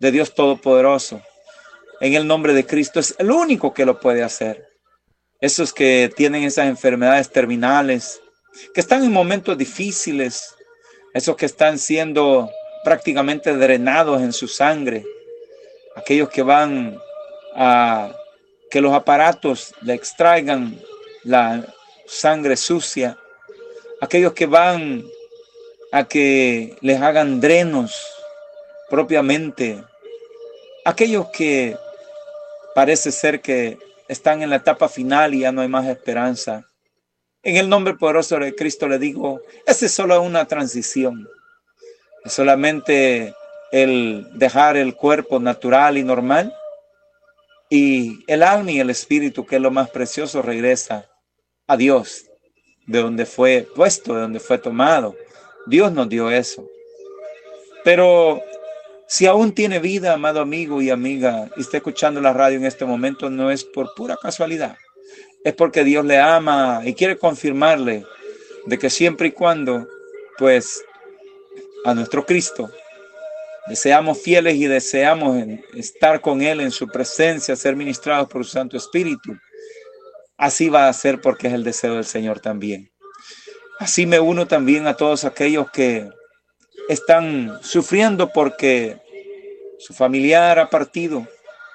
de Dios Todopoderoso. En el nombre de Cristo es el único que lo puede hacer. Esos que tienen esas enfermedades terminales, que están en momentos difíciles, esos que están siendo prácticamente drenados en su sangre, aquellos que van a que los aparatos le extraigan la sangre sucia, aquellos que van a que les hagan drenos propiamente, aquellos que parece ser que están en la etapa final y ya no hay más esperanza. En el nombre poderoso de Cristo le digo, esa es solo una transición. Es solamente el dejar el cuerpo natural y normal y el alma y el espíritu, que es lo más precioso, regresa a Dios, de donde fue puesto, de donde fue tomado. Dios nos dio eso. Pero si aún tiene vida, amado amigo y amiga, y está escuchando la radio en este momento, no es por pura casualidad. Es porque Dios le ama y quiere confirmarle de que siempre y cuando, pues, a nuestro Cristo deseamos fieles y deseamos estar con Él en su presencia, ser ministrados por su Santo Espíritu, así va a ser, porque es el deseo del Señor también. Así me uno también a todos aquellos que están sufriendo porque su familiar ha partido.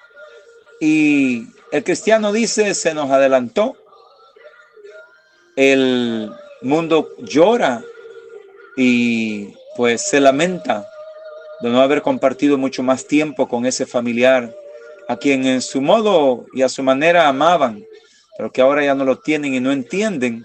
Y el cristiano dice, se nos adelantó. El mundo llora y pues se lamenta de no haber compartido mucho más tiempo con ese familiar a quien en su modo y a su manera amaban, pero que ahora ya no lo tienen y no entienden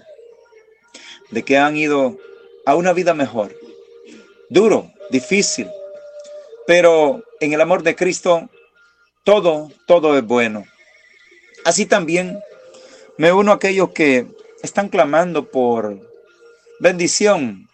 de que han ido a una vida mejor. Duro, difícil, pero en el amor de Cristo todo es bueno. Así también me uno a aquellos que están clamando por bendición.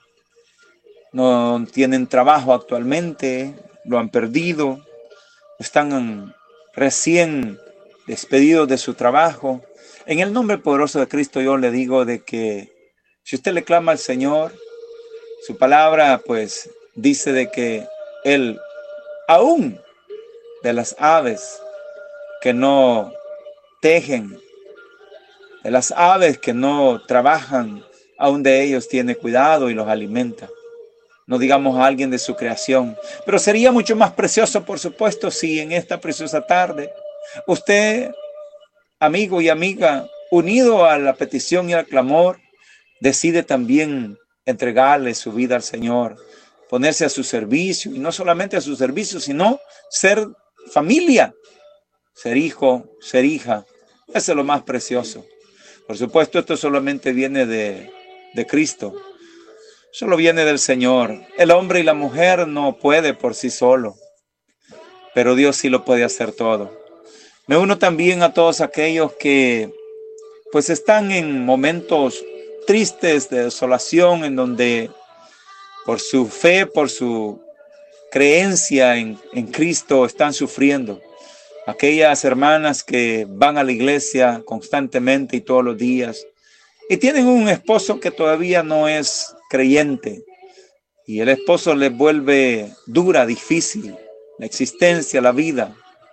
No tienen trabajo actualmente, lo han perdido, están recién despedidos de su trabajo. En el nombre poderoso de Cristo yo le digo de que si usted le clama al Señor, su palabra pues dice de que Él, aún de las aves que no tejen, de las aves que no trabajan, aún de ellos tiene cuidado y los alimenta. No digamos a alguien de su creación, pero sería mucho más precioso, por supuesto, si en esta preciosa tarde usted, amigo y amiga, unido a la petición y al clamor, decide también entregarle su vida al Señor, ponerse a su servicio, y no solamente a su servicio, sino ser familia, ser hijo, ser hija. Eso es lo más precioso. Por supuesto, esto solamente viene de Cristo. Solo viene del Señor. El hombre y la mujer no puede por sí solo, pero Dios sí lo puede hacer todo. Me uno también a todos aquellos que pues están en momentos tristes de desolación, en donde por su fe, por su creencia en Cristo están sufriendo. Aquellas hermanas que van a la iglesia constantemente y todos los días y tienen un esposo que todavía no es creyente y el esposo les vuelve dura, difícil la existencia, la vida.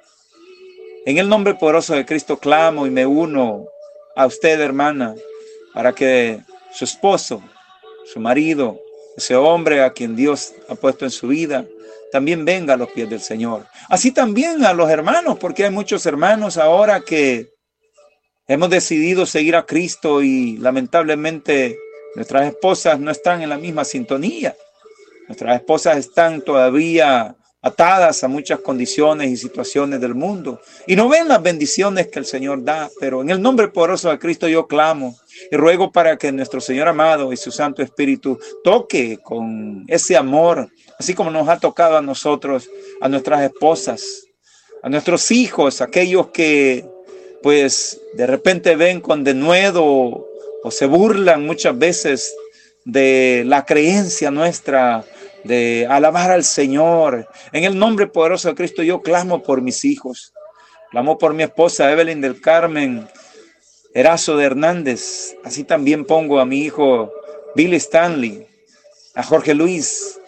En el nombre poderoso de Cristo clamo y me uno a usted, hermana, para que su esposo, su marido, ese hombre a quien Dios ha puesto en su vida, también venga a los pies del Señor. Así también a los hermanos, porque hay muchos hermanos ahora que hemos decidido seguir a Cristo y lamentablemente nuestras esposas no están en la misma sintonía. Nuestras esposas están todavía atadas a muchas condiciones y situaciones del mundo y no ven las bendiciones que el Señor da. Pero en el nombre poderoso de Cristo yo clamo y ruego para que nuestro Señor amado y su Santo Espíritu toque con ese amor, así como nos ha tocado a nosotros, a nuestras esposas, a nuestros hijos, aquellos que pues de repente ven con denuedo o se burlan muchas veces de la creencia nuestra de alabar al Señor. En el nombre poderoso de Cristo yo clamo por mis hijos, clamo por mi esposa Evelyn del Carmen Erazo de Hernández. Así también pongo a mi hijo Billy Stanley, a Jorge Luis,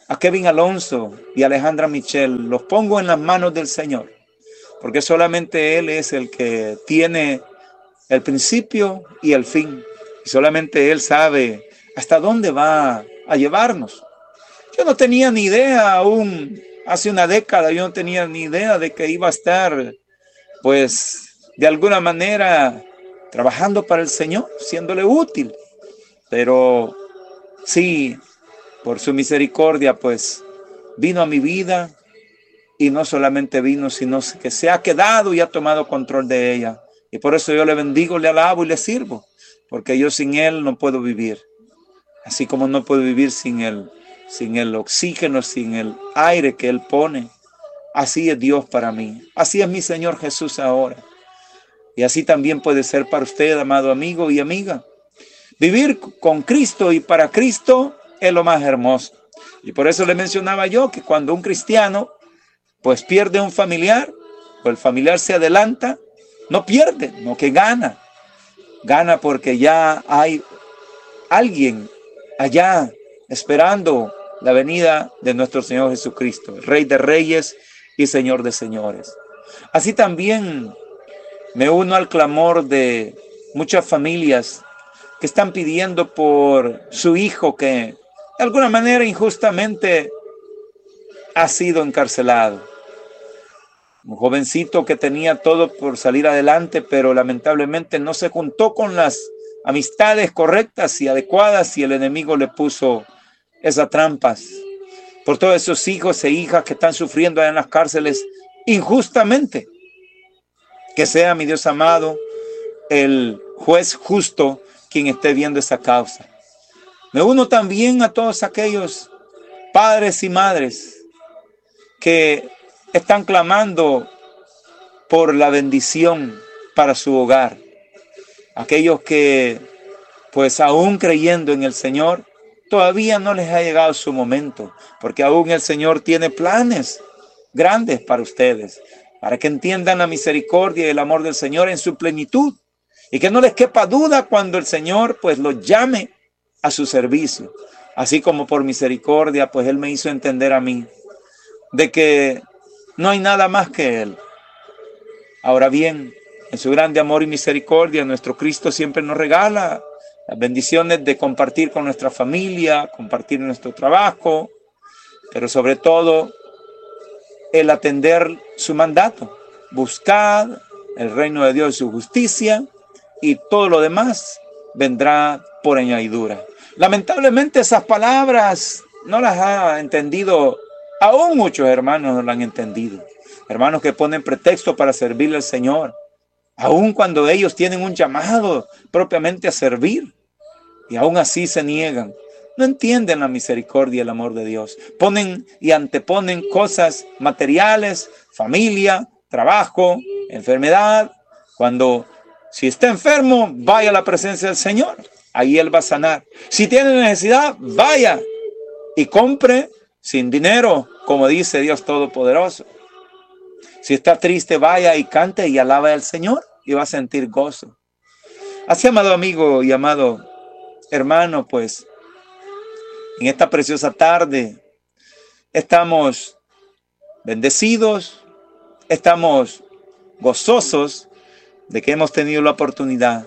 a Kevin Alonso y Alejandra Michelle, los pongo en las manos del Señor, porque solamente Él es el que tiene el principio y el fin, y solamente Él sabe hasta dónde va a llevarnos. Yo no tenía ni idea aún hace una década, yo no tenía ni idea de que iba a estar, pues, de alguna manera trabajando para el Señor, siéndole útil. Pero sí, por su misericordia, pues, vino a mi vida y no solamente vino, sino que se ha quedado y ha tomado control de ella. Y por eso yo le bendigo, le alabo y le sirvo, porque yo sin Él no puedo vivir. Así como no puedo vivir sin el oxígeno, sin el aire que Él pone. Así es Dios para mí. Así es mi Señor Jesús ahora. Y así también puede ser para usted, amado amigo y amiga. Vivir con Cristo y para Cristo es lo más hermoso. Y por eso le mencionaba yo que cuando un cristiano pues pierde un familiar, o el familiar se adelanta, no pierde, no que gana. Gana porque ya hay alguien allá esperando la venida de nuestro Señor Jesucristo, el Rey de Reyes y Señor de Señores. Así también me uno al clamor de muchas familias que están pidiendo por su hijo que de alguna manera injustamente ha sido encarcelado. Un jovencito que tenía todo por salir adelante, pero lamentablemente no se juntó con las amistades correctas y adecuadas y el enemigo le puso esas trampas. Por todos esos hijos e hijas que están sufriendo en las cárceles injustamente. Que sea, mi Dios amado, el juez justo quien esté viendo esa causa. Me uno también a todos aquellos padres y madres que están clamando por la bendición para su hogar. Aquellos que, pues aún creyendo en el Señor, todavía no les ha llegado su momento, porque aún el Señor tiene planes grandes para ustedes, para que entiendan la misericordia y el amor del Señor en su plenitud, y que no les quepa duda cuando el Señor pues los llame a su servicio. Así como por misericordia, pues Él me hizo entender a mí de que no hay nada más que Él. Ahora bien, en su grande amor y misericordia, nuestro Cristo siempre nos regala las bendiciones de compartir con nuestra familia, compartir nuestro trabajo, pero sobre todo el atender su mandato, buscar el reino de Dios y su justicia, y todo lo demás vendrá por añadidura. Lamentablemente esas palabras no las ha entendido, aún muchos hermanos no las han entendido. Hermanos que ponen pretexto para servirle al Señor, aun cuando ellos tienen un llamado propiamente a servir, y aún así se niegan. No entienden la misericordia y el amor de Dios. Ponen y anteponen cosas materiales, familia, trabajo, enfermedad. Cuando si está enfermo, vaya a la presencia del Señor. Ahí Él va a sanar. Si tiene necesidad, vaya y compre sin dinero, como dice Dios Todopoderoso. Si está triste, vaya y cante y alabe al Señor y va a sentir gozo. Así, amado amigo y amado hermano, pues en esta preciosa tarde estamos bendecidos, estamos gozosos de que hemos tenido la oportunidad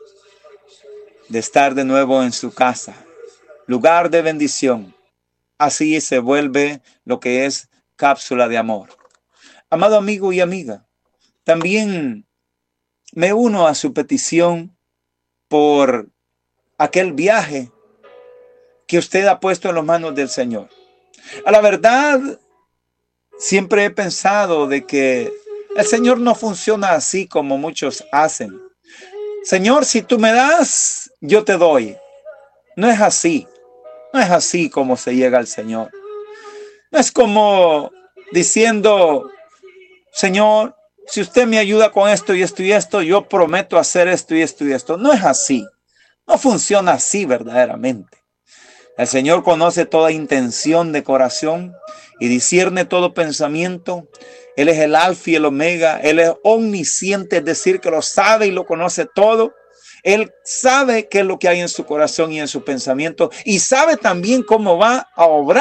de estar de nuevo en su casa, lugar de bendición. Así se vuelve lo que es cápsula de amor. Amado amigo y amiga, también me uno a su petición por aquel viaje que usted ha puesto en las manos del Señor. A la verdad, siempre he pensado de que el Señor no funciona así como muchos hacen. Señor, si tú me das, yo te doy. No es así. No es así como se llega al Señor. No es como diciendo, Señor, si usted me ayuda con esto y esto y esto, yo prometo hacer esto y esto y esto. No es así. No funciona así verdaderamente. El Señor conoce toda intención de corazón y discierne todo pensamiento. Él es el alfa y el omega. Él es omnisciente, es decir, que lo sabe y lo conoce todo. Él sabe qué es lo que hay en su corazón y en su pensamiento. Y sabe también cómo va a obrar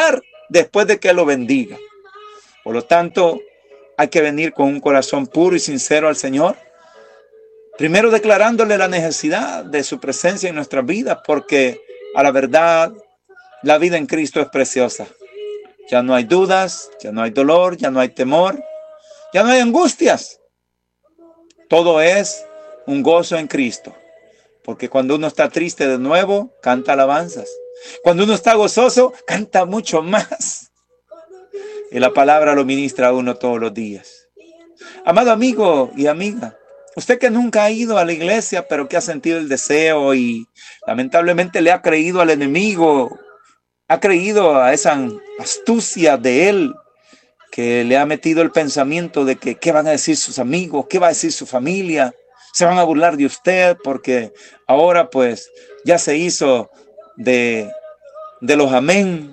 después de que lo bendiga. Por lo tanto, hay que venir con un corazón puro y sincero al Señor. Primero declarándole la necesidad de su presencia en nuestras vidas, porque a la verdad, la vida en Cristo es preciosa. Ya no hay dudas, ya no hay dolor, ya no hay temor, ya no hay angustias. Todo es un gozo en Cristo. Porque cuando uno está triste de nuevo, canta alabanzas. Cuando uno está gozoso, canta mucho más. Y la palabra lo ministra a uno todos los días. Amado amigo y amiga, usted que nunca ha ido a la iglesia, pero que ha sentido el deseo y lamentablemente le ha creído al enemigo, ha creído a esa astucia de él, que le ha metido el pensamiento de que qué van a decir sus amigos, qué va a decir su familia, se van a burlar de usted porque ahora pues ya se hizo de los amén.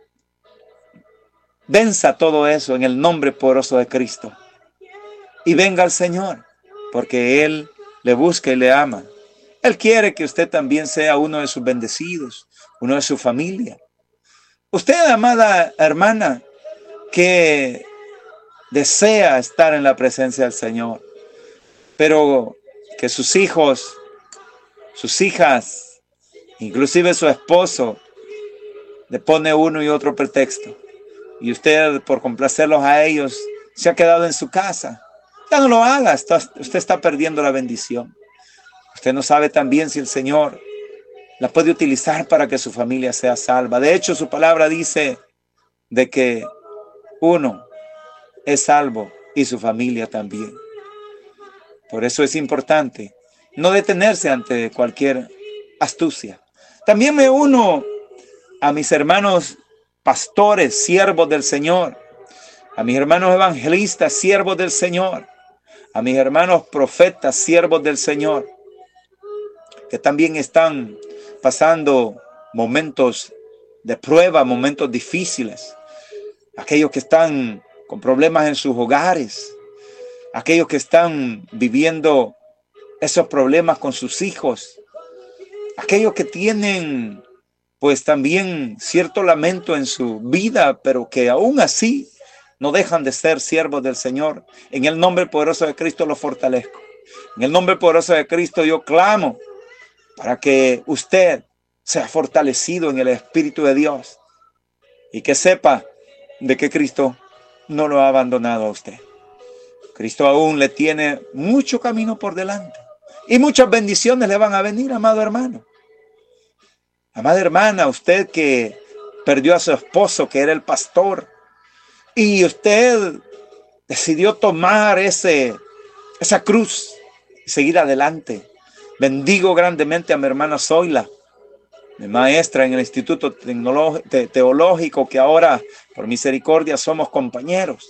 Venza todo eso en el nombre poderoso de Cristo y venga al Señor, porque Él le busca y le ama. Él quiere que usted también sea uno de sus bendecidos, uno de su familia. Usted, amada hermana, que desea estar en la presencia del Señor, pero que sus hijos, sus hijas, inclusive su esposo, le pone uno y otro pretexto. Y usted, por complacerlos a ellos, se ha quedado en su casa. Ya no lo haga, usted está perdiendo la bendición. Usted no sabe también si el Señor la puede utilizar para que su familia sea salva. De hecho, su palabra dice de que uno es salvo y su familia también. Por eso es importante no detenerse ante cualquier astucia. También me uno a mis hermanos pastores, siervos del Señor, a mis hermanos evangelistas, siervos del Señor, a mis hermanos profetas, siervos del Señor, que también están pasando momentos de prueba, momentos difíciles, aquellos que están con problemas en sus hogares, aquellos que están viviendo esos problemas con sus hijos, aquellos que tienen pues también cierto lamento en su vida, pero que aún así no dejan de ser siervos del Señor. En el nombre poderoso de Cristo los fortalezco. En el nombre poderoso de Cristo yo clamo para que usted sea fortalecido en el Espíritu de Dios y que sepa de que Cristo no lo ha abandonado a usted. Cristo aún le tiene mucho camino por delante y muchas bendiciones le van a venir, amado hermano. Amada hermana, usted que perdió a su esposo, que era el pastor, y usted decidió tomar esa cruz y seguir adelante. Bendigo grandemente a mi hermana Zoila, mi maestra en el Instituto Teológico, que ahora, por misericordia, somos compañeros.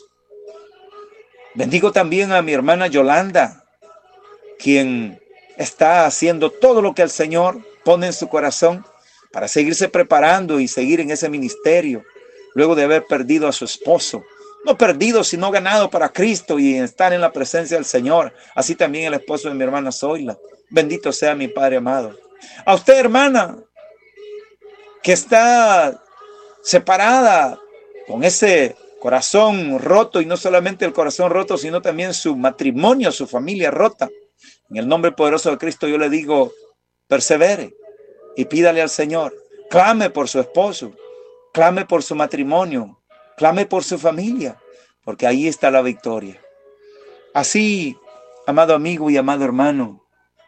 Bendigo también a mi hermana Yolanda, quien está haciendo todo lo que el Señor pone en su corazón para seguirse preparando y seguir en ese ministerio, luego de haber perdido a su esposo. No perdido, sino ganado para Cristo y estar en la presencia del Señor. Así también el esposo de mi hermana Zoila. Bendito sea mi Padre amado. A usted, hermana, que está separada con ese corazón roto, y no solamente el corazón roto, sino también su matrimonio, su familia rota. En el nombre poderoso de Cristo yo le digo, persevere y pídale al Señor. Clame por su esposo, clame por su matrimonio, clame por su familia, porque ahí está la victoria. Así, amado amigo y amado hermano,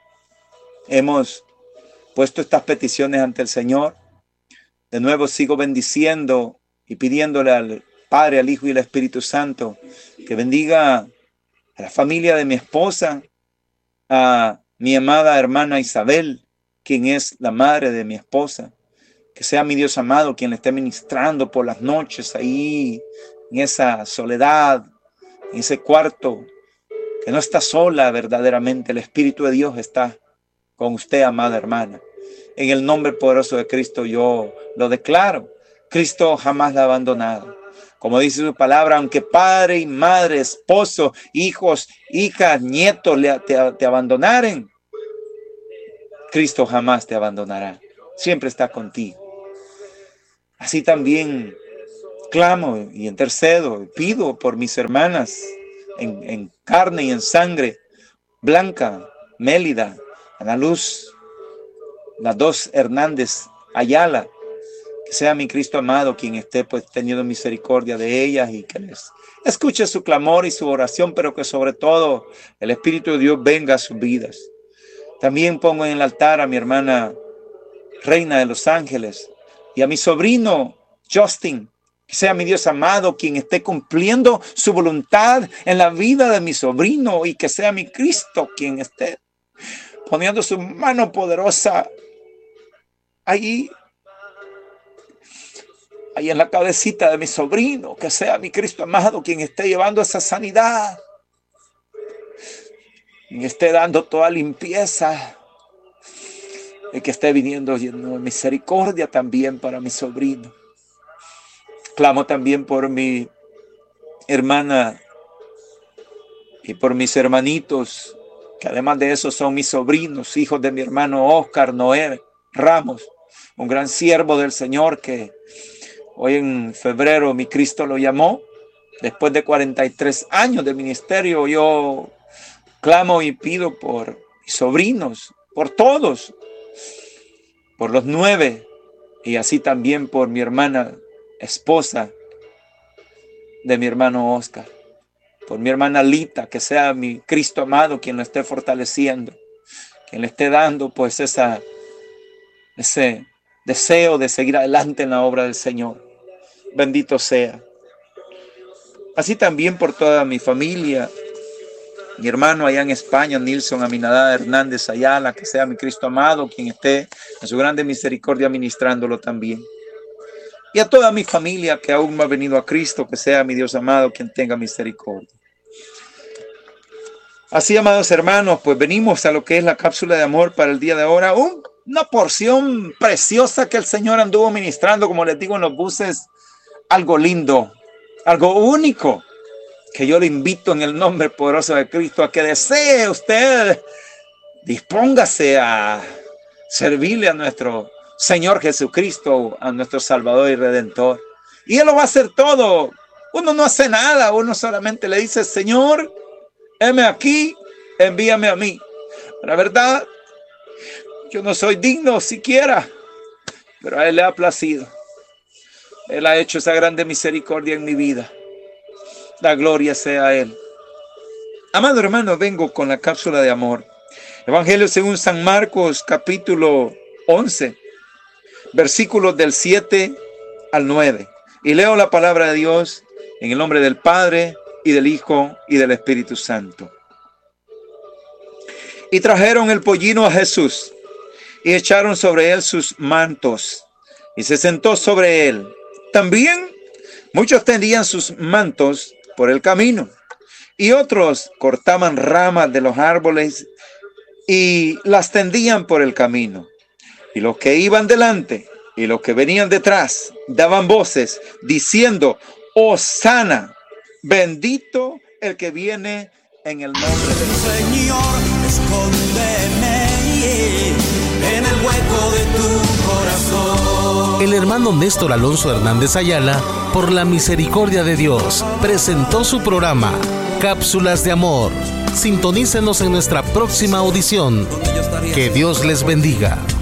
hemos puesto estas peticiones ante el Señor. De nuevo sigo bendiciendo y pidiéndole al Padre, al Hijo y al Espíritu Santo que bendiga a la familia de mi esposa, a mi amada hermana Isabel, quien es la madre de mi esposa. Que sea mi Dios amado quien le esté ministrando por las noches ahí, en esa soledad, en ese cuarto, que no está sola verdaderamente. El Espíritu de Dios está con usted, amada hermana. En el nombre poderoso de Cristo yo lo declaro. Cristo jamás la ha abandonado. Como dice su palabra, aunque padre y madre, esposo, hijos, hijas, nietos te abandonaren, Cristo jamás te abandonará. Siempre está contigo. Así también clamo y intercedo, pido por mis hermanas en carne y en sangre, Blanca, Mélida, Ana Luz, las dos Hernández Ayala, que sea mi Cristo amado quien esté pues teniendo misericordia de ellas y que les escuche su clamor y su oración, pero que sobre todo el Espíritu de Dios venga a sus vidas. También pongo en el altar a mi hermana Reina de los Ángeles y a mi sobrino Justin, que sea mi Dios amado quien esté cumpliendo su voluntad en la vida de mi sobrino y que sea mi Cristo quien esté poniendo su mano poderosa ahí en la cabecita de mi sobrino, que sea mi Cristo amado quien esté llevando esa sanidad, quien esté dando toda limpieza y que esté viniendo lleno de misericordia también para mi sobrino. Clamo también por mi hermana y por mis hermanitos, que además de eso son mis sobrinos, hijos de mi hermano Oscar Noé Ramos, un gran siervo del Señor que hoy en febrero mi Cristo lo llamó. Después de 43 años de ministerio, yo clamo y pido por mis sobrinos, por todos, por los 9 y así también por mi hermana esposa de mi hermano Oscar, por mi hermana Lita, que sea mi Cristo amado quien lo esté fortaleciendo, quien le esté dando pues ese deseo de seguir adelante en la obra del Señor. Bendito sea. Así también por toda mi familia, mi hermano allá en España, Nilson Aminadá Hernández Ayala, que sea mi Cristo amado quien esté en su grande misericordia ministrándolo también. Y a toda mi familia que aún no ha venido a Cristo, que sea mi Dios amado quien tenga misericordia. Así, amados hermanos, pues venimos a lo que es la cápsula de amor para el día de ahora. Una porción preciosa que el Señor anduvo ministrando, como les digo en los buses, algo lindo, algo único, que yo le invito en el nombre poderoso de Cristo a que desee usted, dispóngase a servirle a nuestro Señor Jesucristo, a nuestro Salvador y Redentor. Y Él lo va a hacer todo. Uno no hace nada, uno solamente le dice: Señor, heme aquí, envíame a mí. La verdad, yo no soy digno siquiera, pero a Él le ha placido. Él ha hecho esa grande misericordia en mi vida. La gloria sea a Él. Amado hermano, vengo con la cápsula de amor. Evangelio según San Marcos, capítulo 11, versículos del 7 al 9. Y leo la palabra de Dios en el nombre del Padre, y del Hijo, y del Espíritu Santo. Y trajeron el pollino a Jesús, y echaron sobre él sus mantos, y se sentó sobre él. También muchos tendían sus mantos por el camino, y otros cortaban ramas de los árboles y las tendían por el camino. Y los que iban delante y los que venían detrás daban voces diciendo: Hosana, bendito el que viene en el nombre del Señor. Escóndeme en el hueco de tu corazón. El hermano Néstor Alonso Hernández Ayala, por la misericordia de Dios, presentó su programa Cápsulas de Amor. Sintonícenos en nuestra próxima audición. Que Dios les bendiga.